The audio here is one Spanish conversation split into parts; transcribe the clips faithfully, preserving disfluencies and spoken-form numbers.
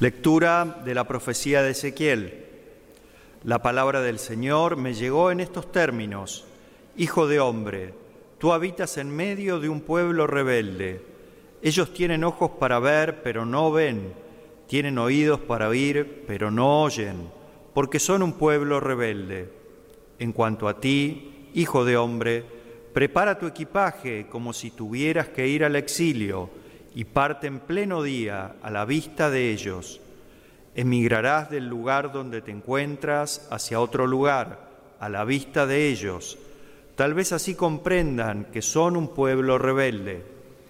Lectura de la profecía de Ezequiel. La palabra del Señor me llegó en estos términos: Hijo de hombre, tú habitas en medio de un pueblo rebelde. Ellos tienen ojos para ver, pero no ven. Tienen oídos para oír, pero no oyen, porque son un pueblo rebelde. En cuanto a ti, hijo de hombre, prepara tu equipaje como si tuvieras que ir al exilio, y parte en pleno día a la vista de ellos. Emigrarás del lugar donde te encuentras hacia otro lugar, a la vista de ellos. Tal vez así comprendan que son un pueblo rebelde.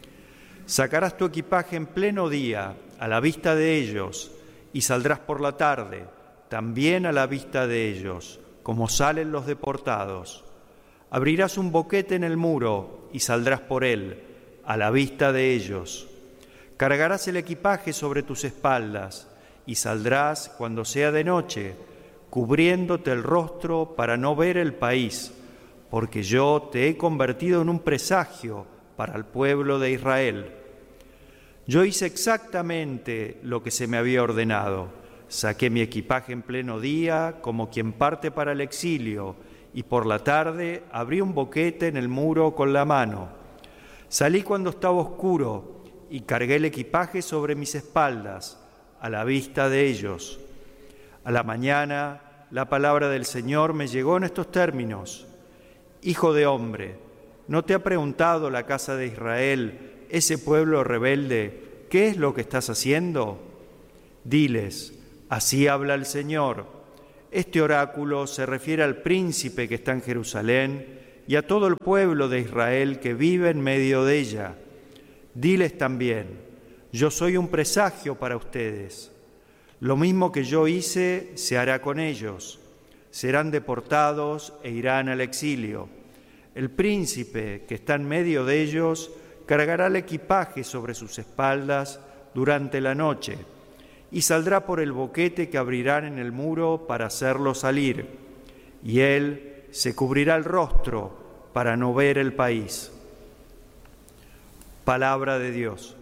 Sacarás tu equipaje en pleno día, a la vista de ellos, y saldrás por la tarde, también a la vista de ellos, como salen los deportados. Abrirás un boquete en el muro y saldrás por él, a la vista de ellos. Cargarás el equipaje sobre tus espaldas y saldrás cuando sea de noche, cubriéndote el rostro para no ver el país, porque yo te he convertido en un presagio para el pueblo de Israel. Yo hice exactamente lo que se me había ordenado. Saqué mi equipaje en pleno día, como quien parte para el exilio, y por la tarde abrí un boquete en el muro con la mano. Salí cuando estaba oscuro y cargué el equipaje sobre mis espaldas, a la vista de ellos. A la mañana, la palabra del Señor me llegó en estos términos: Hijo de hombre, ¿no te ha preguntado la casa de Israel, ese pueblo rebelde, qué es lo que estás haciendo? Diles: así habla el Señor. Este oráculo se refiere al príncipe que está en Jerusalén y a todo el pueblo de Israel que vive en medio de ella. Diles también: yo soy un presagio para ustedes. Lo mismo que yo hice se hará con ellos. Serán deportados e irán al exilio. El príncipe que está en medio de ellos cargará el equipaje sobre sus espaldas durante la noche y saldrá por el boquete que abrirán en el muro para hacerlo salir. Y él se cubrirá el rostro para no ver el país. Palabra de Dios.